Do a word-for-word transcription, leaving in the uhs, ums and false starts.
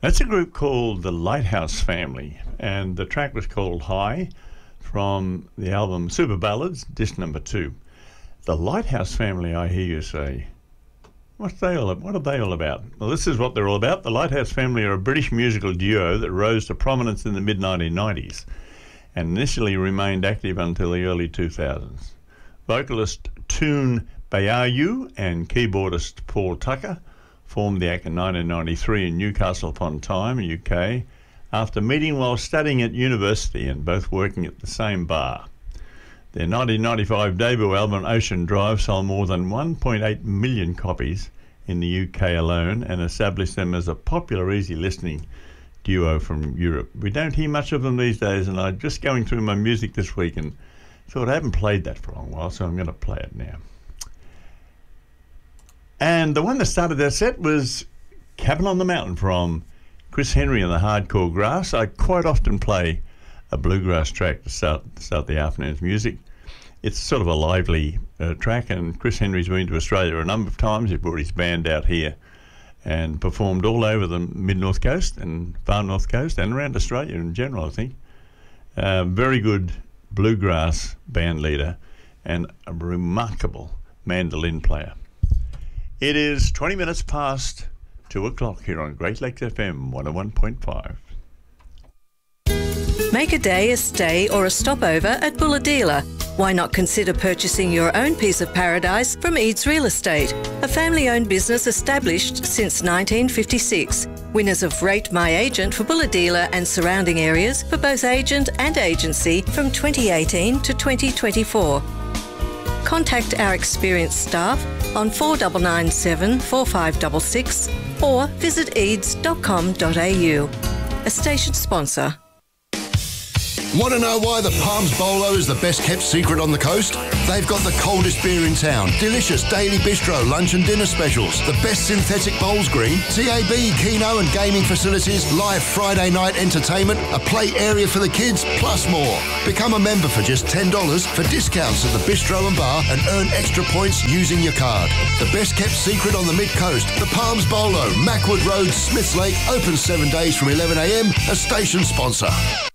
That's a group called the Lighthouse Family, and the track was called High from the album Super Ballads, disc number two. The Lighthouse Family, I hear you say. What's they all, what are they all about? Well, this is what they're all about. The Lighthouse Family are a British musical duo that rose to prominence in the mid nineteen nineties and initially remained active until the early two thousands. Vocalist Toon Bayayu and keyboardist Paul Tucker formed the act in nineteen ninety-three in Newcastle upon Tyne, U K, after meeting while studying at university and both working at the same bar. Their nineteen ninety-five debut album Ocean Drive sold more than one point eight million copies in the U K alone and established them as a popular, easy listening duo from Europe. We don't hear much of them these days, and I'm just going through my music this week and thought I haven't played that for a long while, so I'm going to play it now. And the one that started that set was Cabin on the Mountain from Chris Henry and the Hardcore Grass. I quite often play a bluegrass track to start, start the afternoon's music. It's sort of a lively uh, track, and Chris Henry's been to Australia a number of times. He brought his band out here and performed all over the mid-north coast and far north coast and around Australia in general, I think. Uh, very good bluegrass band leader and a remarkable mandolin player. It is twenty minutes past two o'clock here on Great Lakes F M one oh one point five. Make a day, a stay or a stopover at Bulahdelah. Why not consider purchasing your own piece of paradise from Eads Real Estate, a family-owned business established since nineteen fifty-six. Winners of Rate My Agent for Bulahdelah and surrounding areas for both agent and agency from twenty eighteen to twenty twenty-four. Contact our experienced staff on four nine nine seven, four five six six or visit eads dot com dot a u. A station sponsor. Want to know why the Palms Bolo is the best kept secret on the coast? They've got the coldest beer in town, delicious daily bistro lunch and dinner specials, the best synthetic bowls green, T A B, Keno and gaming facilities, live Friday night entertainment, a play area for the kids, plus more. Become a member for just ten dollars for discounts at the bistro and bar and earn extra points using your card. The best kept secret on the mid-coast, the Palms Bolo, Macwood Road, Smiths Lake, open seven days from eleven a m, a station sponsor.